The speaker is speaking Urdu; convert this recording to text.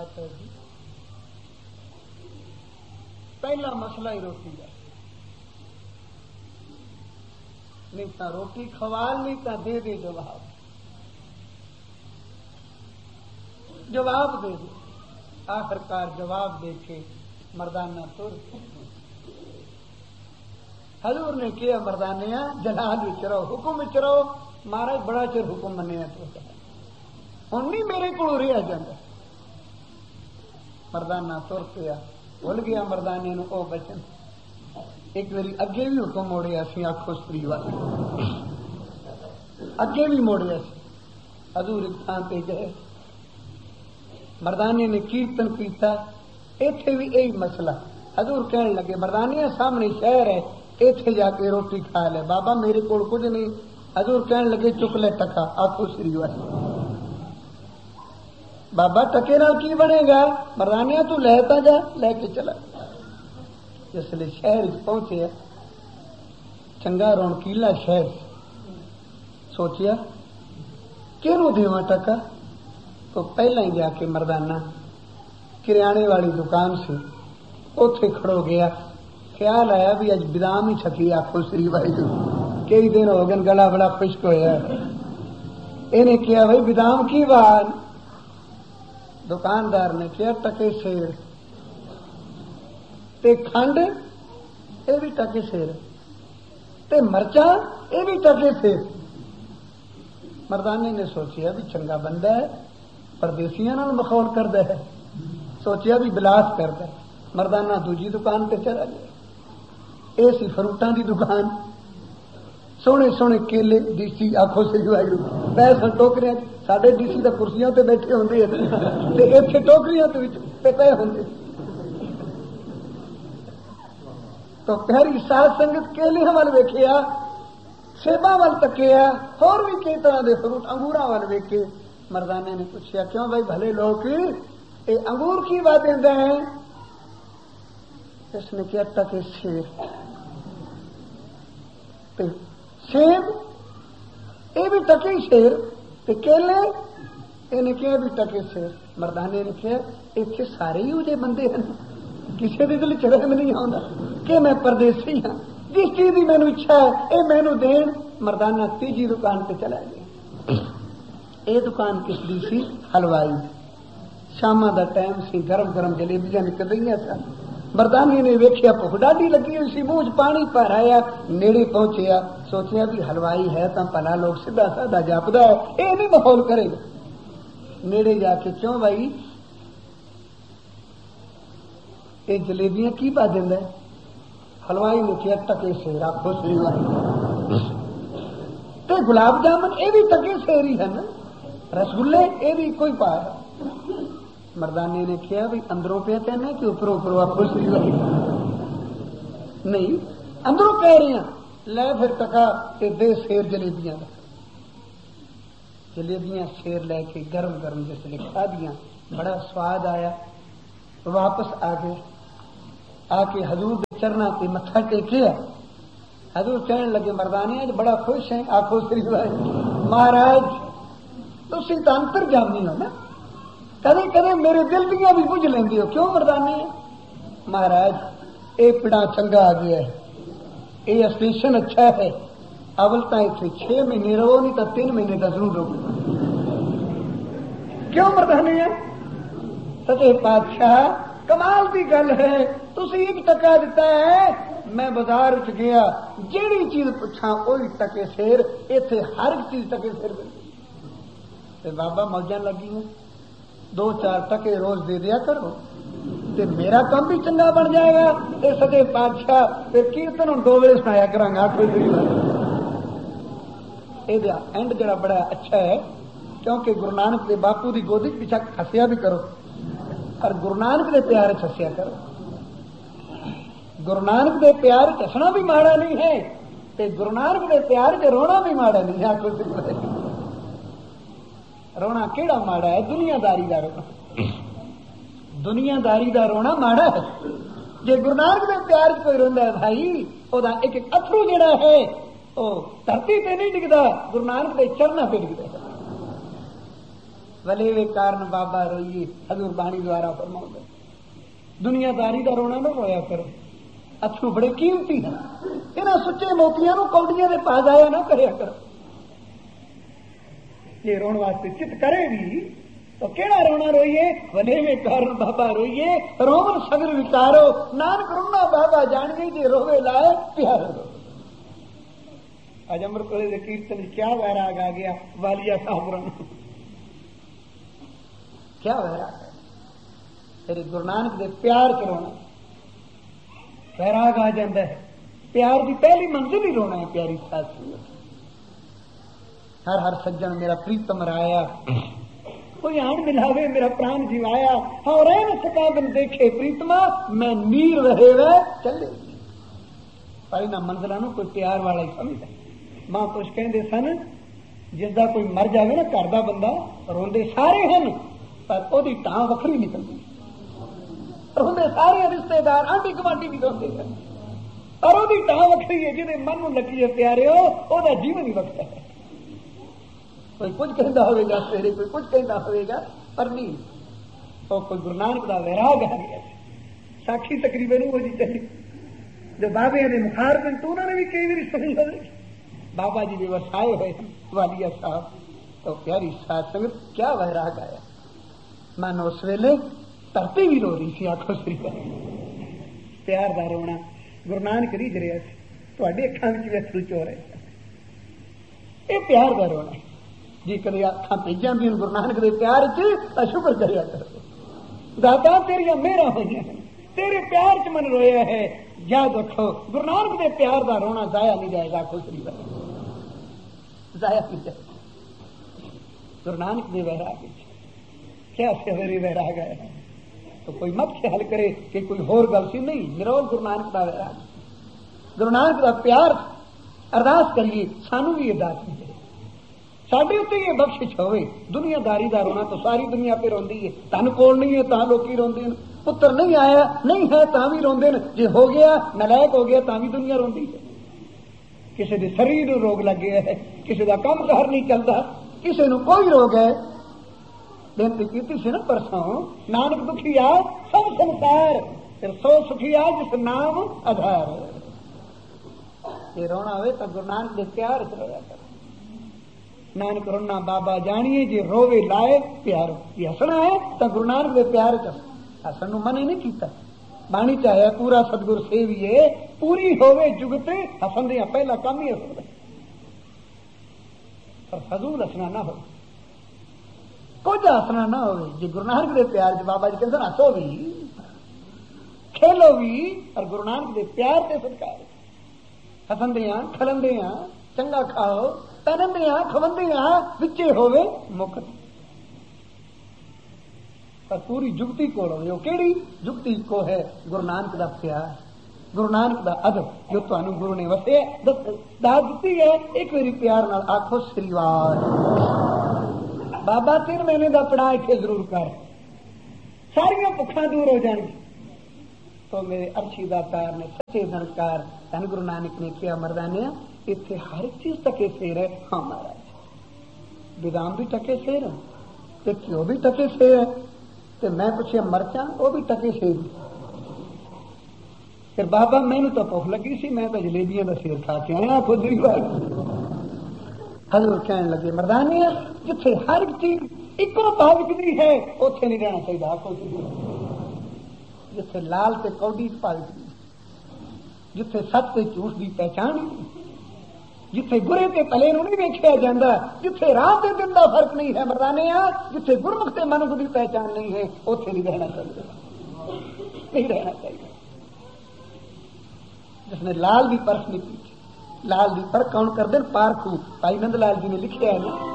بات ہے جی، پہلا مسئلہ ہی روٹی ہے، نہیں تو روٹی کھوال نہیں تو دے دے جواب دے دے۔ آخرکار جواب دے کے مردانہ تر حضور نے کیا مردانیہ جلال وچ رہو، حکم وچ رہو، مہاراج بڑا چر حکم منیا تو ہوں نہیں میرے کو رہا جاتا۔ مردانہ تر پیا، بھول گیا مردانے نو او بچن۔ ایک باری اگے بھی حکم موڑیا سی، آخو سری والے اگے بھی موڑیا سی۔ حضور ایک تھان پہ گئے، مردانے نے کیرتن کیتا، ایتھے بھی یہی مسئلہ۔ حضور کہنے لگے مردانیہ سامنے شہر ہے، ایتھے جا کے روٹی کھا لے، بابا میرے کول کچھ نہیں۔ حضور کہنے لگے چک لے ٹکا، آخو سری والے بابا ٹکے نال کی بنے گا؟ مردانیہ تو لے جا، لے کے چلا۔ جس لئے شہر پہنچے، چنگا رونقیلا شہر، سوچیا کیوں دیواں ٹکا؟ تو پہلا ہی جا کے مردانہ کریانے والی دکان سے اوتھے کھڑو گیا، خیال آیا بھی اج بادام ہی چھکی، آخو سری بھائی کئی دن ہو گئے گلا بڑا خشک ہویا ہے۔ انہیں کیا بھائی بادام کی بات؟ دکاندار نے کیا ٹکے سیر تے کھنڈ یہ بھی ٹکے سیر تے مرچا یہ بھی ٹکے سیر۔ مردانے نے سوچیا بھی چنگا بندہ ہے، پردیسیاں نال مخول کردا ہے، سوچیا بھی بلاس کردا ہے۔ مردانہ دوجی دکان پہ چلا گیا، اے سی فروٹاں دی دکان، سونے سونے کیلے ڈی سی، آخو سی پیسے ٹوکریاں، ساڈے ڈی سی تو کرسیاں تے بیٹھے ہوندے تے ایتھے ٹوکریاں تے پے ہوندے۔ تو پیاری ساتھ سنگت کیلے وال ویکھیا، سیباں وال تکیا، اور بھی کئی طرح دے فروٹ انگوراں وال ویکھے۔ مردانے نے پوچھا کیوں بھائی بھلے لوگ اے انگور کی بات دیندا ہے؟ اس نے کیا ٹکے سیر تے سیب یہ بھی ٹکے سیر تے کیلے یہ کیا بھی ٹکے سیر۔ مردانے نے کیا اتنے سارے ہی وہ بندے ہیں، کسی کے دل چرم نہیں آتا کہ میں پردیسی ہاں، جس چیز کی مینو اچھا ہے یہ مینو دین۔ مردانہ تیجی دکان پہ چلا گیا۔ یہ دکان کس دی سی؟ حلوائی۔ شام دا ٹائم سی، گرم گرم جلیبیاں نکل رہی سن۔ مردانی نے ویکھیا بھوک ڈاڈی لگی ہوئی سی، منہ پانی پر آیا، نیڑے پہنچیا، سوچیا بھی حلوائی ہے تو پلا لوگ سیدھا سادہ جاپدا ہے، یہ نہیں ماحول کرے گا۔ نیڑے جا کے کیوں بھائی یہ جلیبیاں کی پا دیندا ہے؟ حلوائی نے کیا ٹکے سیر، آخو سی تے گلاب جامن یہ بھی ٹکے سیر ہی ہے نا، رسگلے یہ بھی کوئی پا ہے۔ مردانے نے کیا بھی اندروں پہ کہنا کہ اوپروں اوپروں آپ خوش نہیں، اندروں کہہ رہی ہیں لے پھر ٹکا تے دے سیر جلیبیاں، جلیبیاں سیر لے کے گرم گرم جس نے کھا دیا، بڑا سواد آیا۔ واپس آ گئے، آ کے حضور کے چرنا پہ متھا ٹیکیا۔ حضور کہنے لگے مردانے آج بڑا خوش ہیں، آخو سری بھائی مہاراج تسی تو انتر جامی ہو نا، کدے کدے میرے دل دیا بھی بجھ لیندی ہو، کیوں مردانے؟ مہاراج اے پڑا چنگا آ گیا ہے، اے اسٹیشن اچھا ہے، اول تو اتنے 6 مہینے رہو، نہیں تو 3 مہینے کا ضرور رہو۔ کیوں مردانے؟ سچے بادشاہ کمال کی گل ہے، تسی ایک ٹکا دیتا ہے، میں بازار چ گیا جیڑی چیز پوچھا وہی ٹکے سیر، ایتھے ہر چیز ٹکے سیر ملتی۔ بابا موجاں لگی ہیں، 2-4 ٹکے روز دے دیا کرو تے میرا کام بھی چنگا بن جائے گا۔ یہ سچے بادشاہ پھر کیرتن ہوں 2 ویلے سنایا کرانگا۔ یہ اینڈ جڑا بڑا اچھا ہے، کیونکہ گرو نانک دے باپو دی گودی پیچھا ہسیا بھی کرو اور گرو نانک دے پیار ہسیا کرو۔ گرو نانک دے پیار ہسنا بھی ماڑا نہیں ہے تے گرو نانک دے پیار چ رونا بھی ماڑا نہیں ہے۔ رونا کیڑا ماڑا ہے؟ دنیا داری دا رونا، دنیا داری دا رونا ماڑا ہے۔ جے گرو نانک دے پیار چ کوئی روندا ہے بھائی، او دا ایک ایک اتھرو جڑا ہے او دھرتی تے نہیں ڈگدا، گرو نانک دے چرنا پہ ڈگدا ہے۔ ولیوے کارن بابا روئیے حضور بانی دوارا فرماؤں گا دنیا داری کا رونا نہ رویا کرو، اترو بڑے قیمتی ہیں، انہاں سچے موتیاں نو کوڈیاں دے پاس آیا نہ کریا کرو۔ یہ رون واسطے چت کرے بھی تو کیڑا رونا روئیے، ولیوے کارن بابا روئیے، رومن سگر وکارو، نانک رونا بابا جانگی جی روے لائے پیارا رو۔ اج امر کولے دے کیرتن کیا ویراگ آ گیا والیا صاحب رن، کیا ویراگ ہے تیرے گرو نانک دے پیار چ رونا، ویراگ آ جاندہ ہے۔ پیار دی پہلی منزل ہی رونا ہے پیاری ساتھی، ہر ہر سجن میرا پریتم رایا، کوئی آن ملاوے میرا پران جیوایا، ہاں رہ نہ سکا بن دیکھے پریتما میں نیر رہے وے چلے، پر انہاں منزلوں نو کوئی پیار والا ہی سمجھدا۔ ماں کچھ کہندے سن جس دا کوئی مر جاوے نا گھر دا بندہ روندے سارے ہن پر او دی ٹاں وکھری نکلدی، روندے سارے رشتے دار آنٹی گوانٹی بھی روندے ہیں اور او دی ٹاں وکھری ہے، جہدے من نو لگی ہے پیارے او دا جیون ہی وکھرا ہے۔ کوئی کچھ کہندا ہوئے گا سویرے، کوئی کچھ کہندا ہوئے گا پر نہیں، تو کوئی گرو نانک دا ویراگ آ گیا ساکھی تقریباً وہ جی چلی جو بابے دے مخاربن تو انہوں نے بھی کئی باری سنی ہوئے بابا جی دے وسائے ہوئے والیا صاحب، تو پیاری ساتھ سنگت کیا ویراگ آیا، من اس ویلے دھرتی بھی رو رہی سی، آنکھوں سے پیار دا رونا گرو نانک ریج رہا سی، تواڈے اکھاں وچ بھی اتھرو چو رہے، یہ پیار دا رونا جی کدے اکھاں پہ جاندی گرو نانک دے پیار چ شکر کریا کرو، داتا تیریاں میرا ہوئی ہیں، تیرے پیار چ من رویا ہے، یاد رکھو گرو نانک دے پیار دا رونا ضائع نہیں جائے گا، خوش نہیں رہے ضائع نہیں جائے گا۔ گرو نانک دے ویراگ کیا سویرے ویراگ آیا تو کوئی مت خیال کرے کہ کوئی ہور گل سی، نہیں میرا گرو نانک دا ویراگ، گرو نانک دا پیار، ارداس کریے سانو بھی یہ دات ملے، ساڈے اتنے یہ بخشش ہوئے، دنیا داری دا رونا تو ساری دنیا پہ روندی ہے، تن کول نہیں ہے تاں لوکی روندے ہیں، پتر نہیں آیا نہیں ہے تاں بھی روندے ہیں، جے ہو گیا نالائق ہو گیا تاں بھی دنیا روندی ہے، کسی دے شریر نو روگ لگ گیا ہے، کسی دا کام کار نہیں چلتا، کسی نو کوئی روگ ہے، بےنتی کیتی سی نا پرسوں نانک دکھیا سب سنسار پھر سو سکھیا جس نام آدھار، یہ رونا ہوئے تو گرو نانک دے پیار چ رویا کرو، نانک رونا بابا جانیے جی روے لائے پیار، یہ ہسنا ہے تو گرو نانک دے پیار چ ہسن نو منع نہیں کیتا، بانی چاہیا پورا ستگور سیویے پوری ہوے جگتے ہسن دیا پہلا کام ہی ہسن دے، پر فضول ہسنا نہ ہو، کچھ ہسنا نہ ہوئے جی گرو نانک دے پیار چ بابا جی کہتے ہیں ہسو بھی کھیلو بھی، اور گرو نانک دے پیار تے سرکار ہسندیاں کھلندیاں چنگا کھاؤ پہنندیاں کھوندیاں وچے ہوئے مکت، پر پوری جگتی کول ہوئے، وہ کیڑی جگتی کو ہے گرو نانک دا پیار، گرو نانک دا ادب جو تانوں گرو نے وسے داد دتی ہے، ایک میری پیار نال آکھو سریوار بابا 3 مہینے دا پڑھا اتنے ضرور کر، ساریاں بکھاں دور ہو جان گی، تو میرے ارشی داتار نے سچے دنکار دن گرو نانک نے کیا مردانیا اتنے ہر چیز ٹکے سیر ہے، ہاں مہاراج بدام بھی ٹکے سیر ہے، گھیو بھی ٹکے سیر ہے، تے میں پوچھیا مرچاں وہ بھی ٹکے سیر، پھر بابا مینوں تو بھوک لگی سی، میں تو جلیبیاں دا سیر کھا کے آیا خود ہی حضور کہنے لگے مردانیا جتھے ہر چیز ایکو بھاگ دی ہے اوتھے نہیں رہنا چاہیے، جتھے لال تے کوڈی پاگ دی، جتھے سچ تے جھوٹ دی پہچان نہیں، جتھے برے تے پلے نو نہیں ویکھیا جاندا، جتھے رات تے دن دا فرق نہیں ہے مردانیا، جتھے گرمکھ تے منکھ دی پہچان نہیں ہے اوتھے نہیں رہنا چاہیے، نہیں رہنا چاہیے۔ جس نے لال دی پرکھ نہیں کی، لال دی پرکھ کون کر دین پارکھو، بھائی نند لال جی نے لکھیا ہے نا،